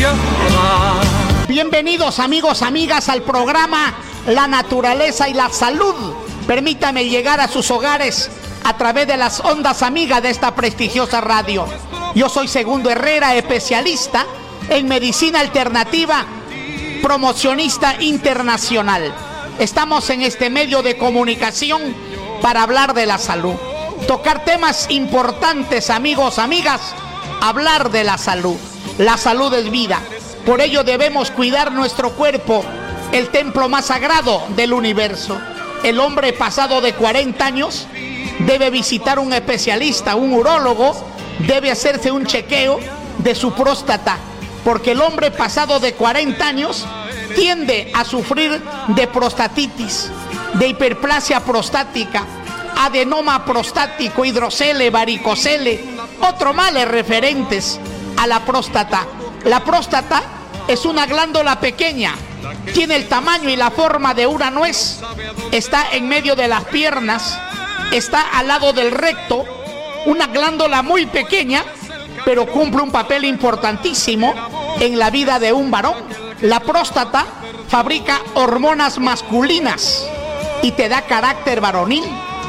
viajar. Bienvenidos amigos, amigas al programa La Naturaleza y la Salud. Permítame llegar a sus hogares a través de las ondas amigas de esta prestigiosa radio. Yo soy Segundo Herrera, especialista en medicina alternativa, promocionista internacional. Estamos en este medio de comunicación para hablar de la salud, tocar temas importantes, amigos, amigas, hablar de la salud. La salud es vida, por ello debemos cuidar nuestro cuerpo, el templo más sagrado del universo. El hombre pasado de 40 años debe visitar un especialista, un urólogo, debe hacerse un chequeo de su próstata, porque el hombre pasado de 40 años tiende a sufrir de prostatitis, de hiperplasia prostática, adenoma prostático, hidrocele, varicocele, otros males referentes a la próstata. La próstata es una glándula pequeña, tiene el tamaño y la forma de una nuez, está en medio de las piernas, está al lado del recto, una glándula muy pequeña, pero cumple un papel importantísimo en la vida de un varón. La próstata fabrica hormonas masculinas y te da carácter varonil.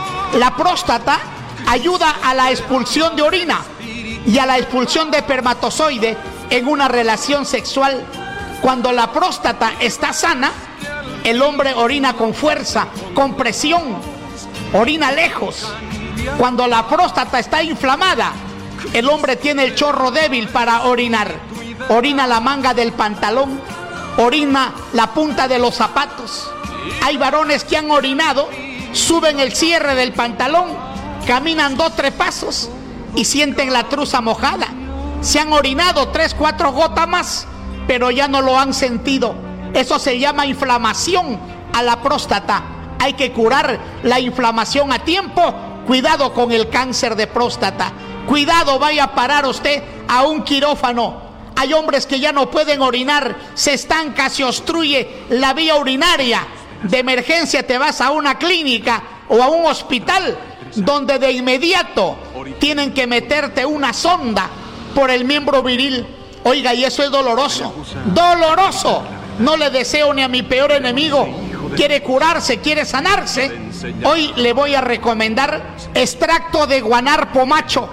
La próstata ayuda a la expulsión de orina y a la expulsión de espermatozoide en una relación sexual. Cuando la próstata está sana, el hombre orina con fuerza, con presión, orina lejos. Cuando la próstata está inflamada, el hombre tiene el chorro débil para orinar. Orina la manga del pantalón, orina la punta de los zapatos. Hay varones que han orinado, suben el cierre del pantalón, caminan 2-3 pasos y sienten la truza mojada. Se han orinado 3-4 gotas más, pero ya no lo han sentido. Eso se llama inflamación a la próstata. Hay que curar la inflamación a tiempo. Cuidado con el cáncer de próstata. Cuidado, vaya a parar usted a un quirófano. Hay hombres que ya no pueden orinar, se estanca, se obstruye la vía urinaria. De emergencia te vas a una clínica o a un hospital donde de inmediato tienen que meterte una sonda por el miembro viril. Oiga, y eso es doloroso, doloroso. No le deseo ni a mi peor enemigo. Quiere curarse, quiere sanarse. Hoy le voy a recomendar extracto de guanarpo macho.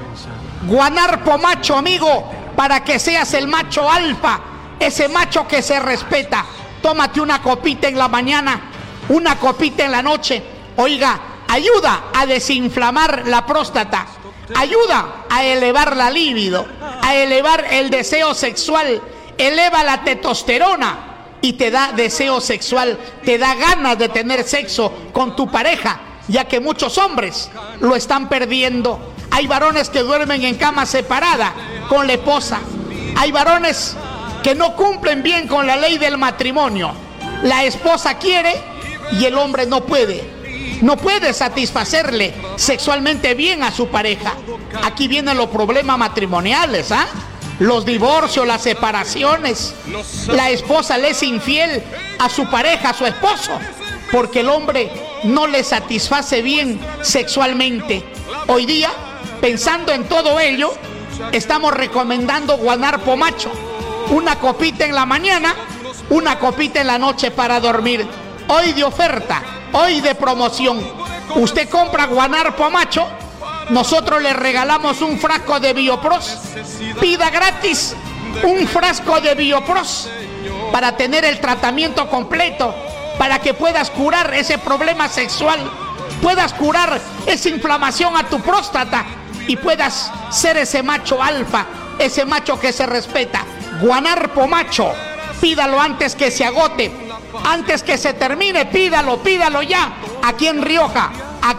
Guanarpo macho, amigo, para que seas el macho alfa, ese macho que se respeta. Tómate una copita en la mañana, una copita en la noche. Oiga, ayuda a desinflamar la próstata, ayuda a elevar la libido, a elevar el deseo sexual, eleva la testosterona y te da deseo sexual, te da ganas de tener sexo con tu pareja, ya que muchos hombres lo están perdiendo. Hay varones que duermen en cama separada con la esposa. Hay varones que no cumplen bien con la ley del matrimonio. La esposa quiere y el hombre no puede. No puede satisfacerle sexualmente bien a su pareja. Aquí vienen los problemas matrimoniales, ¿ah? Los divorcios, las separaciones. La esposa le es infiel a su pareja, a su esposo, porque el hombre no le satisface bien sexualmente. Hoy día, pensando en todo ello, estamos recomendando guanarpo macho. Una copita en la mañana, una copita en la noche para dormir. Hoy de oferta, hoy de promoción. Usted compra guanarpo macho, nosotros le regalamos un frasco de Biopros. Pida gratis un frasco de Biopros para tener el tratamiento completo, para que puedas curar ese problema sexual, puedas curar esa inflamación a tu próstata y puedas ser ese macho alfa, ese macho que se respeta. Guanarpo macho, pídalo antes que se agote, antes que se termine, pídalo ya. Aquí en Rioja,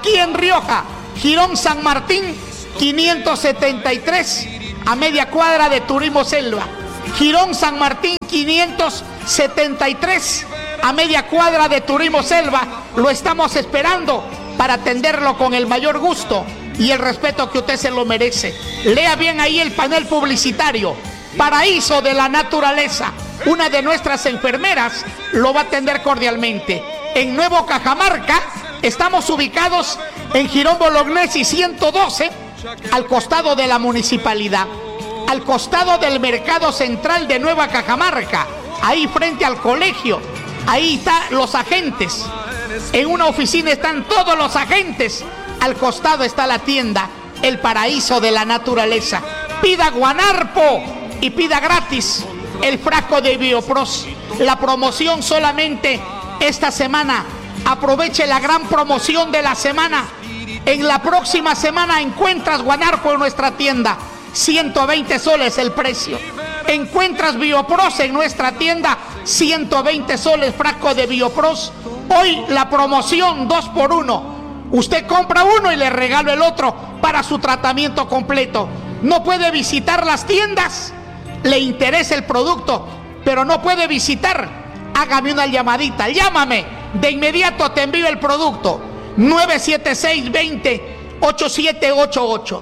Jirón San Martín 573, a media cuadra de Turismo Selva. Jirón San Martín 573, a media cuadra de Turismo Selva. Lo estamos esperando para atenderlo con el mayor gusto y el respeto que usted se lo merece. Lea bien ahí el panel publicitario. Paraíso de la Naturaleza. Una de nuestras enfermeras lo va a atender cordialmente. En Nuevo Cajamarca estamos ubicados en Girón Bolognesi 112, al costado de la municipalidad. al costado del Mercado Central de Nueva Cajamarca, ahí frente al colegio. Ahí están los agentes. En una oficina están todos los agentes. Al costado está la tienda, el paraíso de la naturaleza. Pida Guanarpo y pida gratis el frasco de Biopros. La promoción solamente esta semana. Aproveche la gran promoción de la semana. En la próxima semana encuentras Guanarpo en nuestra tienda. 120 soles el precio. Encuentras Biopros en nuestra tienda. 120 soles frasco de Biopros. Hoy la promoción 2x1. Usted compra uno y le regalo el otro para su tratamiento completo. No puede visitar las tiendas. Le interesa el producto, pero no puede visitar. Hágame una llamadita. Llámame. De inmediato te envío el producto. 976-20-8788.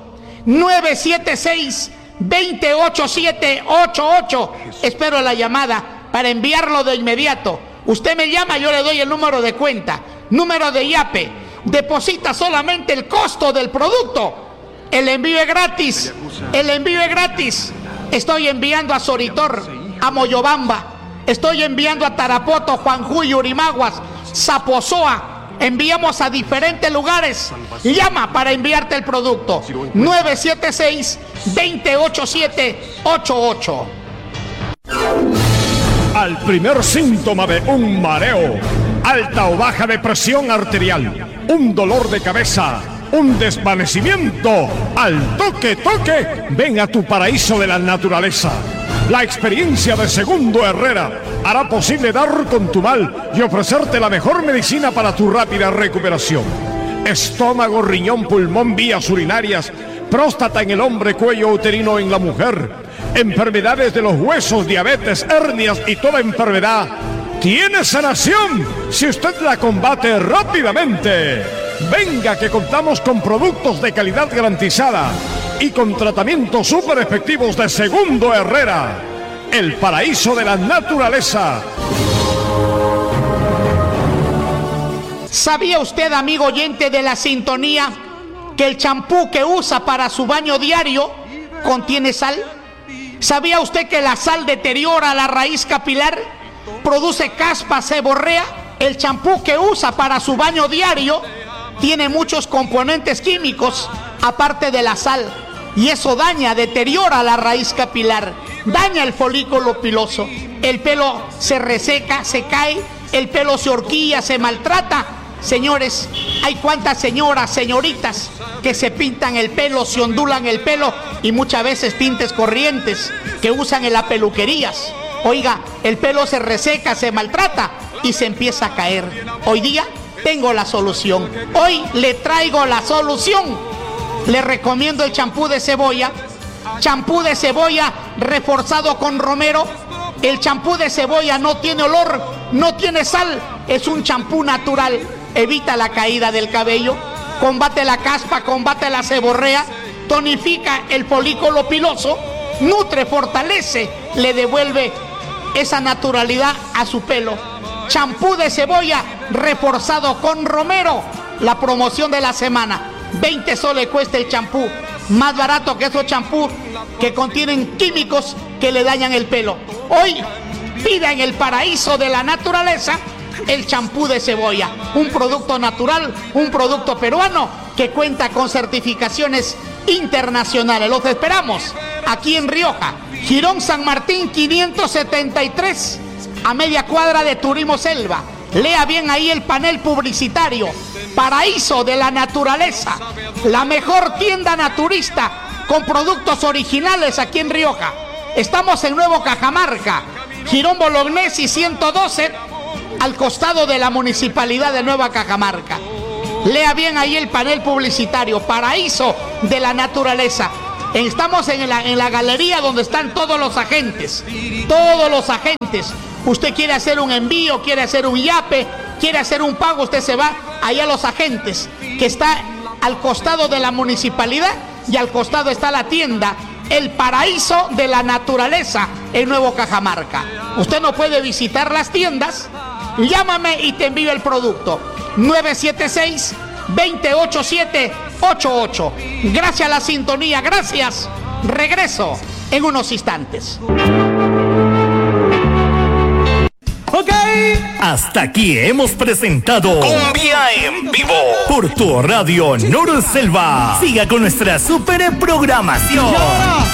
976-20-8788. Espero la llamada para enviarlo de inmediato. Usted me llama, yo le doy el número de cuenta, número de IAPE. Deposita solamente el costo del producto. El envío es gratis. El envío es gratis. Estoy enviando a Soritor, a Moyobamba. Estoy enviando a Tarapoto, Juanjuy, Urimaguas, Zapozoa. Enviamos a diferentes lugares. Llama para enviarte el producto. 976-208788. Al primer síntoma de un mareo, alta o baja de presión arterial, un dolor de cabeza, un desvanecimiento, al toque, ven a tu paraíso de la naturaleza. La experiencia de Segundo Herrera hará posible dar con tu mal y ofrecerte la mejor medicina para tu rápida recuperación. Estómago, riñón, pulmón, vías urinarias, próstata en el hombre, cuello uterino en la mujer, enfermedades de los huesos, diabetes, hernias y toda enfermedad tiene sanación si usted la combate rápidamente. Venga, que contamos con productos de calidad garantizada y con tratamientos súper efectivos de Segundo Herrera, el paraíso de la naturaleza. ¿Sabía usted, amigo oyente de la sintonía, que el champú que usa para su baño diario contiene sal? ¿Sabía usted que la sal deteriora la raíz capilar, produce caspa, seborrea? El champú que usa para su baño diario tiene muchos componentes químicos aparte de la sal, y eso daña, deteriora la raíz capilar, daña el folículo piloso. El pelo se reseca, se cae, el pelo se horquilla, se maltrata. Señores, hay cuantas señoras, señoritas que se pintan el pelo, se ondulan el pelo, y muchas veces tintes corrientes que usan en las peluquerías. Oiga, el pelo se reseca, se maltrata y se empieza a caer. Hoy día tengo la solución. Hoy le traigo la solución. Le recomiendo el champú de cebolla. Champú de cebolla reforzado con romero. El champú de cebolla no tiene olor, no tiene sal. Es un champú natural. Evita la caída del cabello, combate la caspa, combate la seborrea, tonifica el folículo piloso, nutre, fortalece, le devuelve esa naturalidad a su pelo. Champú de cebolla reforzado con romero. La promoción de la semana. 20 soles cuesta el champú. Más barato que esos champús que contienen químicos que le dañan el pelo. Hoy pida en el paraíso de la naturaleza el champú de cebolla. Un producto natural, un producto peruano que cuenta con certificaciones internacionales. Los esperamos aquí en Rioja, Girón San Martín 573, a media cuadra de Turismo Selva. Lea bien ahí el panel publicitario. Paraíso de la naturaleza, la mejor tienda naturista con productos originales aquí en Rioja. Estamos en Nuevo Cajamarca, Girón Bolognesi 112, al costado de la Municipalidad de Nueva Cajamarca. Lea bien ahí el panel publicitario. Paraíso de la naturaleza. Estamos en la galería donde están todos los agentes. Todos los agentes. Usted quiere hacer un envío, quiere hacer un yape, quiere hacer un pago, usted se va allá a los agentes, que está al costado de la municipalidad, y al costado está la tienda El Paraíso de la Naturaleza en Nuevo Cajamarca. Usted no puede visitar las tiendas, llámame y te envío el producto. 976-208788. Gracias a la sintonía, gracias. Regreso. en unos instantes. Ok. Hasta aquí hemos presentado Cumbia en Vivo por tu radio Nor Selva. Siga con nuestra super programación.